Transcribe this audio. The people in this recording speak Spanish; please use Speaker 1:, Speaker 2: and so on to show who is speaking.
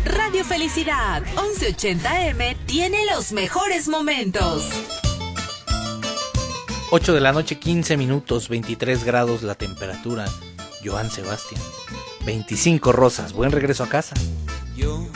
Speaker 1: Radio Felicidad 1180M tiene los mejores momentos.
Speaker 2: 8 de la noche, 15 minutos, 23 grados la temperatura. Joan Sebastián. 25 rosas. Buen regreso a casa.
Speaker 3: Yo